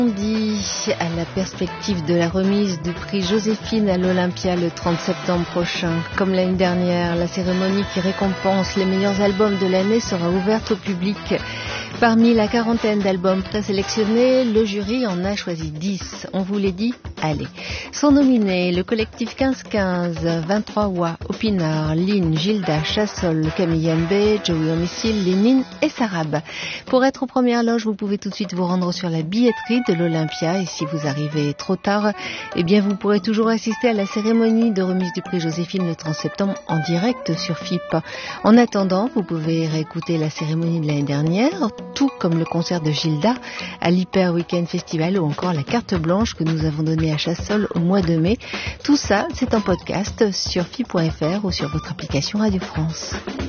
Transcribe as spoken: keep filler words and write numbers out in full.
Dit à la perspective de la remise du prix Joséphine à l'Olympia le trente septembre prochain. Comme l'année dernière, la cérémonie qui récompense les meilleurs albums de l'année sera ouverte au public. Parmi la quarantaine d'albums présélectionnés, le jury en a choisi dix. On vous l'a dit, allez. Sont nominés le collectif quinze quinze, vingt-trois Wa, Opinard, Lynn, Gilda, Chassol, Camille Mbé, Joey Homicile, Lénine et Sarab. Pour être aux premières loges, vous pouvez tout de suite vous rendre sur la billetterie de l'Olympia et si vous arrivez trop tard, eh bien vous pourrez toujours assister à la cérémonie de remise du prix Joséphine le trente septembre en direct sur F I P. En attendant, vous pouvez réécouter la cérémonie de l'année dernière, tout comme le concert de Gilda à l'Hyper Weekend Festival ou encore la carte blanche que nous avons donnée à Chassol au mois de mai. Tout ça, c'est en podcast sur F I P point F R ou sur votre application Radio France.